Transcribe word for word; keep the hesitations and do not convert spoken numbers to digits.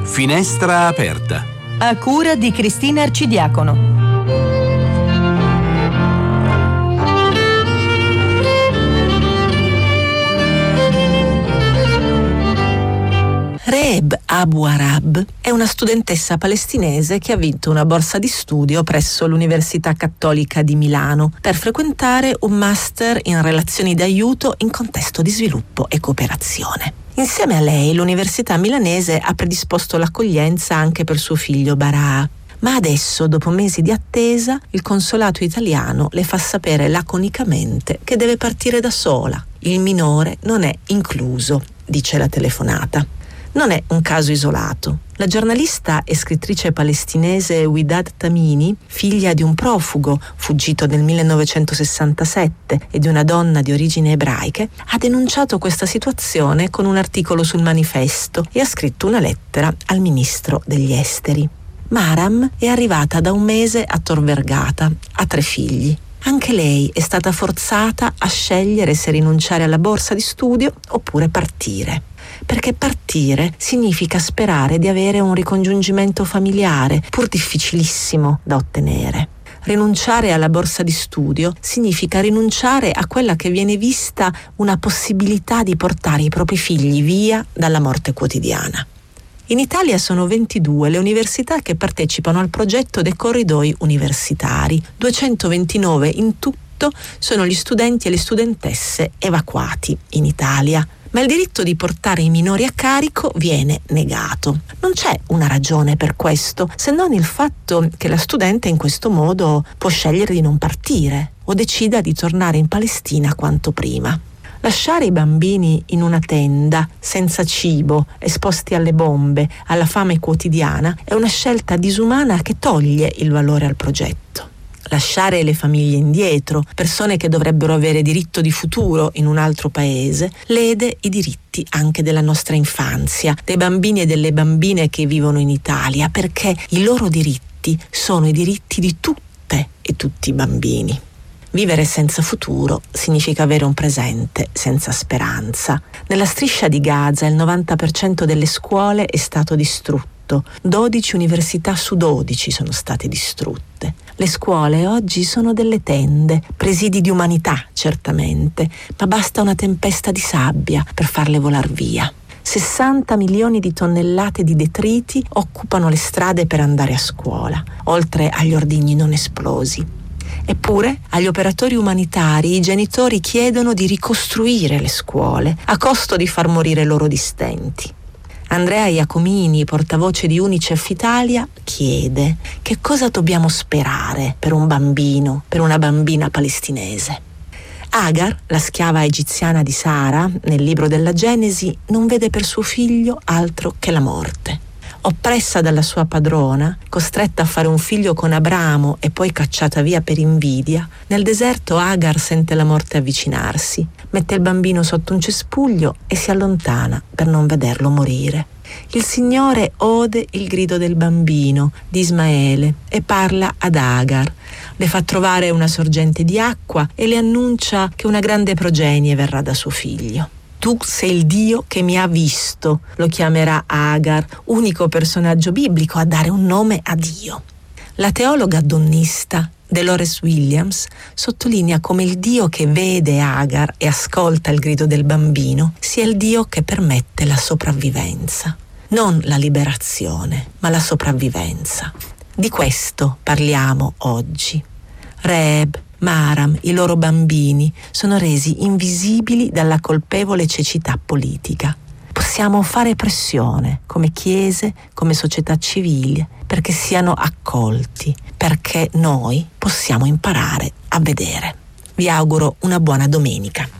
Finestra aperta. A cura di Cristina Arcidiacono. Reheb Abu Arab è una studentessa palestinese che ha vinto una borsa di studio presso l'Università Cattolica di Milano per frequentare un master in relazioni d'aiuto in contesto di sviluppo e cooperazione. Insieme a lei l'Università milanese ha predisposto l'accoglienza anche per suo figlio Baraa. Ma adesso, dopo mesi di attesa, il consolato italiano le fa sapere laconicamente che deve partire da sola. Il minore non è incluso, dice la telefonata. Non è un caso isolato. La giornalista e scrittrice palestinese Widad Tamini, figlia di un profugo fuggito nel millenovecentosessantasette e di una donna di origini ebraiche, ha denunciato questa situazione con un articolo sul Manifesto e ha scritto una lettera al ministro degli esteri. Maram è arrivata da un mese a Tor Vergata, ha tre figli. Anche lei è stata forzata a scegliere se rinunciare alla borsa di studio oppure partire. Perché partire significa sperare di avere un ricongiungimento familiare, pur difficilissimo da ottenere. Rinunciare alla borsa di studio significa rinunciare a quella che viene vista una possibilità di portare i propri figli via dalla morte quotidiana. In Italia sono ventidue le università che partecipano al progetto dei corridoi universitari. duecentoventinove in tutto sono gli studenti e le studentesse evacuati in Italia. Ma il diritto di portare i minori a carico viene negato. Non c'è una ragione per questo, se non il fatto che la studente in questo modo può scegliere di non partire o decida di tornare in Palestina quanto prima. Lasciare i bambini in una tenda, senza cibo, esposti alle bombe, alla fame quotidiana, è una scelta disumana che toglie il valore al progetto. Lasciare le famiglie indietro, persone che dovrebbero avere diritto di futuro in un altro paese, lede i diritti anche della nostra infanzia, dei bambini e delle bambine che vivono in Italia, perché i loro diritti sono i diritti di tutte e tutti i bambini. Vivere senza futuro significa avere un presente senza speranza. Nella striscia di Gaza il novanta per cento delle scuole è stato distrutto. dodici università su dodici sono state distrutte. Le scuole oggi sono delle tende, presidi di umanità certamente, ma basta una tempesta di sabbia per farle volar via. sessanta milioni di tonnellate di detriti occupano le strade per andare a scuola, oltre agli ordigni non esplosi. Eppure, agli operatori umanitari i genitori chiedono di ricostruire le scuole, a costo di far morire i loro distenti. Andrea Iacomini, portavoce di Unicef Italia, chiede: che cosa dobbiamo sperare per un bambino, per una bambina palestinese? Agar, la schiava egiziana di Sara, nel libro della Genesi, non vede per suo figlio altro che la morte. Oppressa dalla sua padrona, costretta a fare un figlio con Abramo e poi cacciata via per invidia, nel deserto Agar sente la morte avvicinarsi, mette il bambino sotto un cespuglio e si allontana per non vederlo morire. Il Signore ode il grido del bambino, di Ismaele, e parla ad Agar. Le fa trovare una sorgente di acqua e le annuncia che una grande progenie verrà da suo figlio. Tu sei il Dio che mi ha visto, lo chiamerà Agar, unico personaggio biblico a dare un nome a Dio. La teologa donnista Dolores Williams sottolinea come il Dio che vede Agar e ascolta il grido del bambino sia il Dio che permette la sopravvivenza. Non la liberazione, ma la sopravvivenza. Di questo parliamo oggi. Reheb, Maram, i loro bambini sono resi invisibili dalla colpevole cecità politica. Possiamo fare pressione come chiese, come società civile, perché siano accolti, perché noi possiamo imparare a vedere. Vi auguro una buona domenica.